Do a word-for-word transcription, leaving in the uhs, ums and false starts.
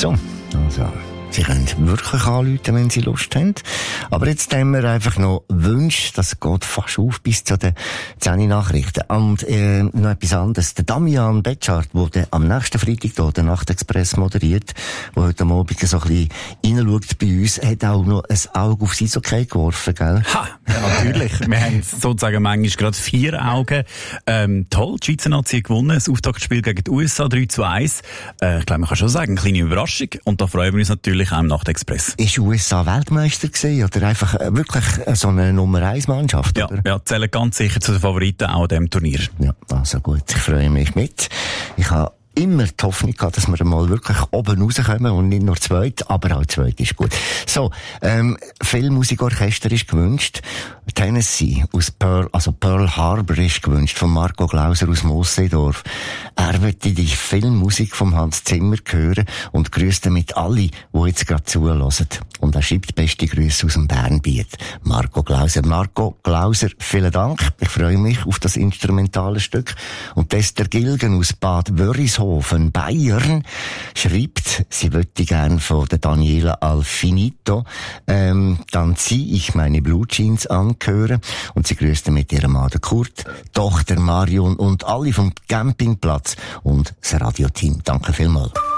So, also... Sie können wirklich anrufen, wenn Sie Lust haben. Aber jetzt haben wir einfach noch Wünsche, das geht fast auf bis zu den zehn Nachrichten. Und äh, noch etwas anderes. Der Damian Betschart, der am nächsten Freitag hier den Nachtexpress moderiert, der heute Abend so ein bisschen reinschaut bei uns, hat auch noch ein Auge auf sein Okay geworfen, gell? Ha, ja, natürlich. Wir haben sozusagen manchmal gerade vier Augen. Ähm, toll, die Schweizer Nazi hat gewonnen. Das Auftaktspiel gegen die U S A drei zu eins. Äh, ich glaube, man kann schon sagen, eine kleine Überraschung. Und da freuen wir uns natürlich auch im Nachtexpress. Ist U S A Weltmeister gewesen, oder einfach äh, wirklich so eine Nummer eins Mannschaft, ja, oder? Ja, zählen ganz sicher zu den Favoriten auch an diesem Turnier. Ja, also gut, ich freue mich mit. Ich habe immer die Hoffnung gehabt, dass wir mal wirklich oben rauskommen und nicht nur zweit, aber auch zweit ist gut. So, ähm, Filmmusikorchester ist gewünscht. Tennessee aus Pearl, also Pearl Harbor ist gewünscht von Marco Glauser aus Mosseedorf. Er möchte die Filmmusik vom Hans Zimmer hören und grüßt damit alle, die jetzt gerade zuhören. Und er schreibt beste Grüße aus dem Bernbiet. Marco Glauser. Marco Glauser, vielen Dank. Ich freue mich auf das instrumentale Stück. Und Esther Gilgen aus Bad Wörishofen, Bayern, schreibt, sie möchte gern von der Daniela Alfinito, ähm, dann zieh ich meine Blue Jeans anhören. Und sie grüßt mit ihrem Mann Kurt, Tochter Marion und alle vom Campingplatz und das Radioteam. Danke vielmals.